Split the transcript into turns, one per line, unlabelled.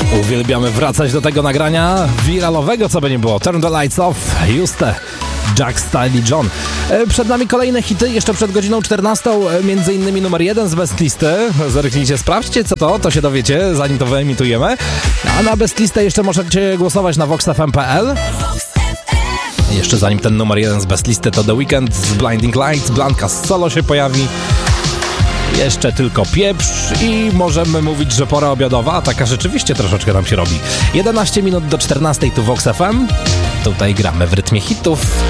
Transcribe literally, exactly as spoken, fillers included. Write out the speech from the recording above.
Uwielbiamy wracać do tego nagrania wiralowego, co by nie było. Turn the Lights Off, Juste, Jack Style i John. Przed nami kolejne hity, jeszcze przed godziną czternastą, między innymi numer jeden z Best Listy. Zerknijcie, sprawdźcie co to, to się dowiecie, zanim to wyemitujemy. A na Best Listę jeszcze możecie głosować na vox f m kropka p l. Jeszcze zanim ten numer jeden z Best Listy, to The Weeknd z Blinding Lights, Blanka z Solo się pojawi. Jeszcze tylko pieprz i możemy mówić, że pora obiadowa, a taka rzeczywiście troszeczkę nam się robi. jedenaście minut do czternastej tu Vox F M. Tutaj gramy w rytmie hitów.